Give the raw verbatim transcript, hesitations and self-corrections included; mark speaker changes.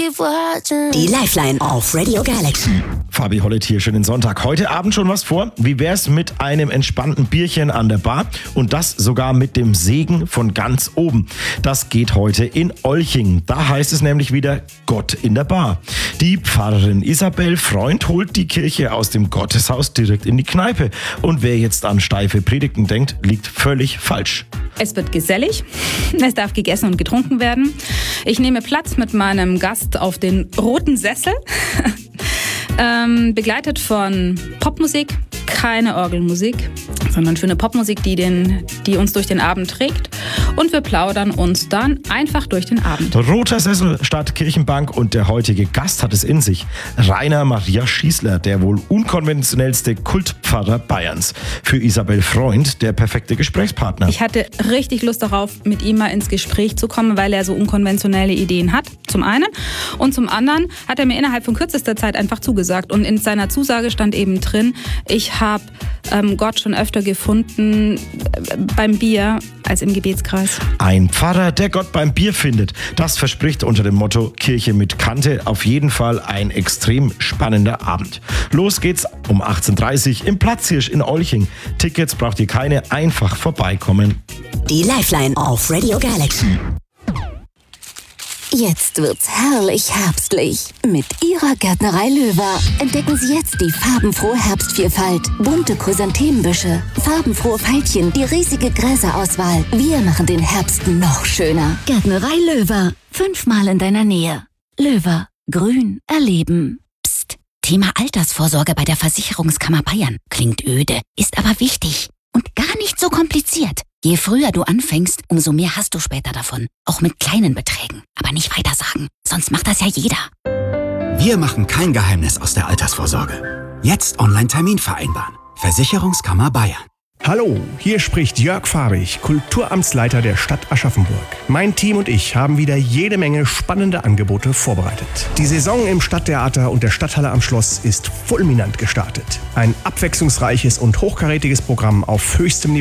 Speaker 1: Die Lifeline auf Radio Galaxy.
Speaker 2: Fabi Hollett hier, schönen Sonntag. Heute Abend schon was vor? Wie wär's mit einem entspannten Bierchen an der Bar? Und das sogar mit dem Segen von ganz oben. Das geht heute in Olching. Da heißt es nämlich wieder Gott in der Bar. Die Pfarrerin Isabel Freund holt die Kirche aus dem Gotteshaus direkt in die Kneipe. Und wer jetzt an steife Predigten denkt, liegt völlig falsch.
Speaker 3: Es wird gesellig, es darf gegessen und getrunken werden. Ich nehme Platz mit meinem Gast auf den roten Sessel, ähm, begleitet von Popmusik, keine Orgelmusik, sondern schöne Popmusik, die, den, die uns durch den Abend trägt. Und wir plaudern uns dann einfach durch den Abend.
Speaker 2: Roter Sessel statt Kirchenbank und der heutige Gast hat es in sich. Rainer Maria Schießler, der wohl unkonventionellste Kultpfarrer Bayerns. Für Isabel Freund der perfekte Gesprächspartner.
Speaker 3: Ich hatte richtig Lust darauf, mit ihm mal ins Gespräch zu kommen, weil er so unkonventionelle Ideen hat, zum einen. Und zum anderen hat er mir innerhalb von kürzester Zeit einfach zugesagt. Und in seiner Zusage stand eben drin, ich habe ähm, Gott schon öfter gefunden äh, beim Bier als im Gebetskreis.
Speaker 2: Ein Pfarrer, der Gott beim Bier findet. Das verspricht unter dem Motto Kirche mit Kante auf jeden Fall ein extrem spannender Abend. Los geht's um achtzehn Uhr dreißig im Platzhirsch in Olching. Tickets braucht ihr keine, einfach vorbeikommen.
Speaker 1: Die Lifeline auf Radio Galaxy. Jetzt wird's herrlich herbstlich. Mit Ihrer Gärtnerei Löwer entdecken Sie jetzt die farbenfrohe Herbstvielfalt. Bunte Chrysanthemenbüsche, farbenfrohe Veilchen, die riesige Gräserauswahl. Wir machen den Herbst noch schöner. Gärtnerei Löwer. Fünfmal in deiner Nähe. Löwer. Grün erleben. Psst. Thema Altersvorsorge bei der Versicherungskammer Bayern. Klingt öde, ist aber wichtig. Und gar nicht so kompliziert. Je früher du anfängst, umso mehr hast du später davon. Auch mit kleinen Beträgen. Aber nicht weiter sagen, sonst macht das ja jeder.
Speaker 4: Wir machen kein Geheimnis aus der Altersvorsorge. Jetzt Online-Termin vereinbaren. Versicherungskammer Bayern.
Speaker 5: Hallo, hier spricht Jörg Fahrig, Kulturamtsleiter der Stadt Aschaffenburg. Mein Team und ich haben wieder jede Menge spannende Angebote vorbereitet. Die Saison im Stadttheater und der Stadthalle am Schloss ist fulminant gestartet. Ein abwechslungsreiches und hochkarätiges Programm auf höchstem Niveau.